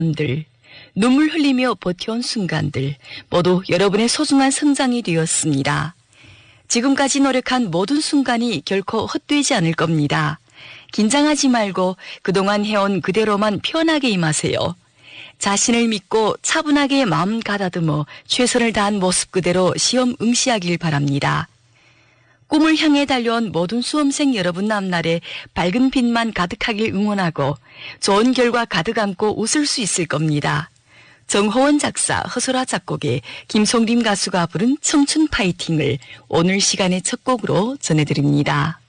들 눈물 흘리며 버텨온 순간들 모두 여러분의 소중한 성장이 되었습니다. 지금까지 노력한 모든 순간이 결코 헛되지 않을 겁니다. 긴장하지 말고 그동안 해온 그대로만 편하게 임하세요. 자신을 믿고 차분하게 마음 가다듬어 최선을 다한 모습 그대로 시험 응시하길 바랍니다. 꿈을 향해 달려온 모든 수험생 여러분 앞날에 밝은 빛만 가득하길 응원하고 좋은 결과 가득 안고 웃을 수 있을 겁니다. 정호원 작사, 허소라 작곡의 김송림 가수가 부른 청춘 파이팅을 오늘 시간의 첫 곡으로 전해드립니다.